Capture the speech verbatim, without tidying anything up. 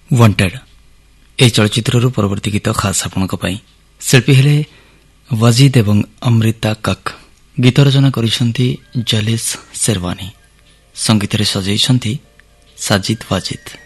Wanted ଏହି ଚଳଚ୍ଚିତ୍ରରୁ ପରବର୍ତ୍ତୀ ଗୀତ ଖାସ୍ ଆପଣଙ୍କ ପାଇଁ। ଶିଳ୍ପୀ ହେଲେ ୱାଜିଦ୍ ଏବଂ ଅମୃତା କକ୍। ଗୀତ ରଚନା କରିଛନ୍ତି ଜଲିସ୍ ଶେରୱାନୀ। ସଙ୍ଗୀତରେ ସଜାଇଛନ୍ତି ସାଜିଦ୍ ୱାଜିଦ୍।